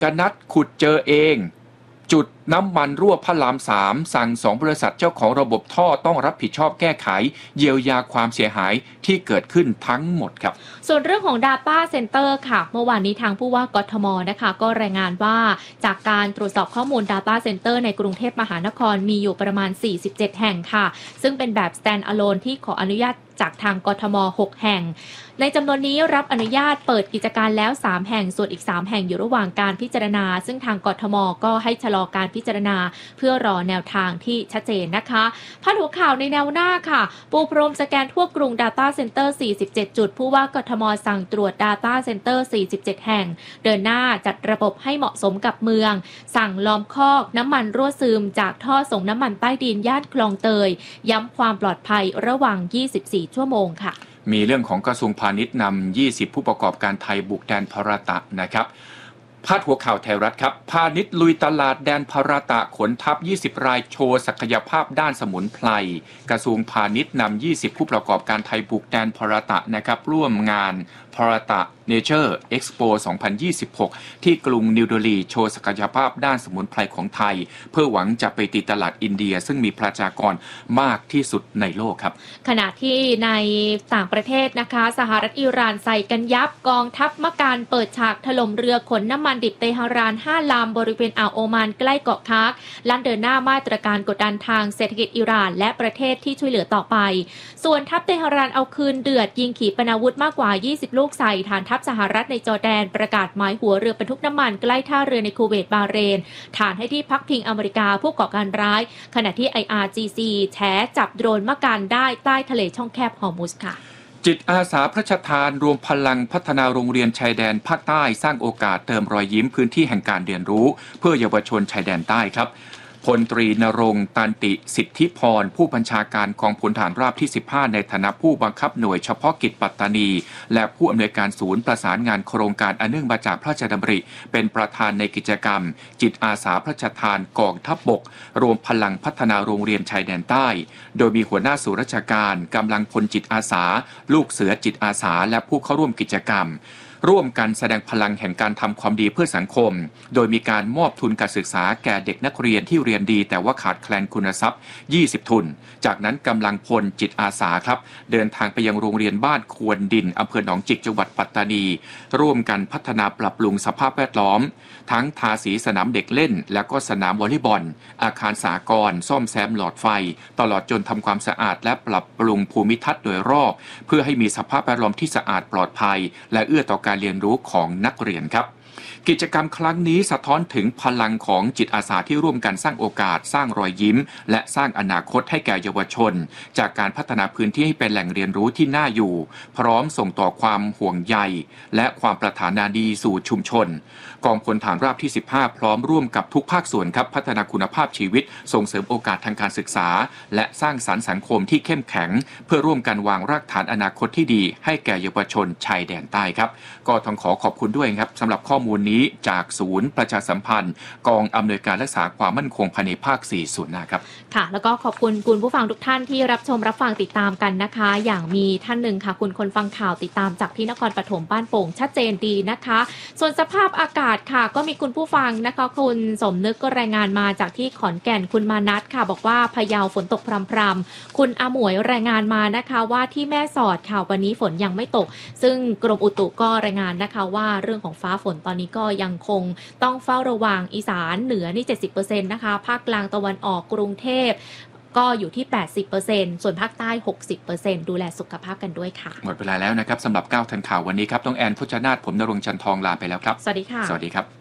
กนัดขุดเจอเองจุดน้ำมันรั่วพระราม3สั่ง2บริษัทเจ้าของระบบท่อต้องรับผิดชอบแก้ไขเยียวยาความเสียหายที่เกิดขึ้นทั้งหมดครับส่วนเรื่องของ Data Center ค่ะเมื่อวานนี้ทางผู้ว่ากทมนะคะก็รายงานว่าจากการตรวจสอบข้อมูล Data Center ในกรุงเทพมหานครมีอยู่ประมาณ47แห่งค่ะซึ่งเป็นแบบ stand alone ที่ขออนุญาตจากทางกทม6แห่งในจำนวนนี้รับอนุญาตเปิดกิจการแล้ว3แห่งส่วนอีก3แห่งอยู่ระหว่างการพิจารณาซึ่งทางกทมก็ให้ชะลอการพิจารณาเพื่อรอแนวทางที่ชัดเจนนะคะพาดหัวข่าวในแนวหน้าค่ะปูพรมสแกนทั่วกรุง Data Center 47 จุดผู้ว่ากทมสั่งตรวจ Data Center 47 แห่งเดินหน้าจัดระบบให้เหมาะสมกับเมืองสั่งล้อมคอกน้ำมันรั่วซึมจากท่อส่งน้ำมันใต้ดินย่านคลองเตยย้ำความปลอดภัยระหว่าง24 ชั่วโมงค่ะมีเรื่องของกระทรวงพาณิชย์นำ20ผู้ประกอบการไทยบุกแดนพาราตะนะครับพาดหัวข่าวไทยรัฐครับพาณิชย์ลุยตลาดแดนพาราตะขนทัพ20รายโชว์ศักยภาพด้านสมุนไพรกระทรวงพาณิชย์นำ20ผู้ประกอบการไทยบุกแดนพาราตะนะครับร่วมงานพาราตะเนเจอร์เอ็กซ์โป2026ที่กรุงนิวเดลีโชว์ศักยภาพด้านสมุนไพรของไทยเพื่อหวังจะไปตีตลาดอินเดียซึ่งมีประชากรมากที่สุดในโลกครับขณะที่ในต่างประเทศนะคะสหรัฐอิหร่านใส่กันยับกองทัพมะการเปิดฉากถล่มเรือขนน้ำมันดิบเตหะราน5ลำบริเวณอ่าวโอมานใกล้เกาะคาร์กลั่นเดินหน้ามาตรการกดดันทางเศรษฐกิจอิหร่านและประเทศที่ช่วยเหลือต่อไปส่วนทัพเตหะรานเอาคืนเดือดยิงขีปนาวุธมากกว่า20ลูกใส่ฐานทัพสหรัฐในจอร์แดนประกาศหมายหัวเรือบรรทุกน้ำมันใกล้ท่าเรือในคูเวตบาห์เรนฐานให้ที่พักพิงอเมริกาผู้ก่อการร้ายขณะที่ IRGC แฉจับโดรนมะการได้ใต้ทะเลช่องแคบฮอร์มุซค่ะจิตอาสาพระราชทานรวมพลังพัฒนาโรงเรียนชายแดนภาคใต้สร้างโอกาสเติมรอยยิ้มพื้นที่แห่งการเรียนรู้เพื่อเยาวชนชายแดนใต้ครับพลตรีณรงค์ตันติสิทธิพรผู้บัญชาการกองพลฐานราบที่15ในฐานะผู้บังคับหน่วยเฉพาะกิจปัตตานีและผู้อำนวยการศูนย์ประสานงานโครงการอันเนื่องมาจากพระราชดำริเป็นประธานในกิจกรรมจิตอาสาพระราชทานกองทัพบกรวมพลังพัฒนาโรงเรียนชายแดนใต้โดยมีหัวหน้าส่วนราชการกำลังพลจิตอาสาลูกเสือจิตอาสาและผู้เข้าร่วมกิจกรรมร่วมกันแสดงพลังแห่งการทำความดีเพื่อสังคมโดยมีการมอบทุนการศึกษาแก่เด็กนักเรียนที่เรียนดีแต่ว่าขาดแคลนคุณทรัพย์20ทุนจากนั้นกำลังพลจิตอาสาครับเดินทางไปยังโรงเรียนบ้านควนดินอำเภอหนองจิกจังหวัดปัตตานีร่วมกันพัฒนาปรับปรุงสภาพแวดล้อมทั้งทาสีสนามเด็กเล่นและก็สนามวอลเลย์บอลอาคารสหกรณ์ซ่อมแซมหลอดไฟตลอดจนทำความสะอาดและปรับปรุงภูมิทัศน์โดยรอบเพื่อให้มีสภาพแวดล้อมที่สะอาดปลอดภัยและเอื้อต่อการเรียนรู้ของนักเรียนครับกิจกรรมครั้งนี้สะท้อนถึงพลังของจิตอาสาที่ร่วมกันสร้างโอกาสสร้างรอยยิ้มและสร้างอนาคตให้แก่เยาวชนจากการพัฒนาพื้นที่ให้เป็นแหล่งเรียนรู้ที่น่าอยู่พร้อมส่งต่อความห่วงใยและความปรารถนาดีสู่ชุมชนกองพลฐานราบที่15พร้อมร่วมกับทุกภาคส่วนครับพัฒนาคุณภาพชีวิตส่งเสริมโอกาสทางการศึกษาและสร้างสรรค์สังคมที่เข้มแข็งเพื่อร่วมกันวางรากฐานอนาคตที่ดีให้แก่เยาวชนชายแดนใต้ครับก็ต้องขอขอบคุณด้วยครับสำหรับข้อมูลนี้จากศูนย์ประชาสัมพันธ์กองอำนวยการรักษาความมั่นคงภายในภาค4ศูนย์นะครับค่ะแล้วก็ขอบคุณคุณผู้ฟังทุกท่านที่รับชมรับฟังติดตามกันนะคะอย่างมีท่านหนึ่งค่ะคุณคนฟังข่าวติดตามจากที่นครปฐมบ้านโป่งชัดเจนดีนะคะส่วนสภาพอากาศค่ะก็มีคุณผู้ฟังนะคะคุณสมนึกก็รายงานมาจากที่ขอนแก่นคุณมานัทค่ะบอกว่าพะเยาฝนตกพรำๆคุณอาหมวยรายงานมานะคะว่าที่แม่สอดค่ะวันนี้ฝนยังไม่ตกซึ่งกรมอุตุก็รายงานนะคะว่าเรื่องของฟ้าฝนตอนนี้ก็ยังคงต้องเฝ้าระวังอีสานเหนือนี่ 70% นะคะภาคกลางตะวันออกกรุงเทพก็อยู่ที่ 80% ส่วนภาคใต้ 60% ดูแลสุขภาพกันด้วยค่ะหมดเวลาแล้วนะครับสำหรับ9ทันข่าววันนี้ครับต้องแอนพุชนาถผมณรงค์จันทองลาไปแล้วครับสวัสดีค่ะสวัสดีครับ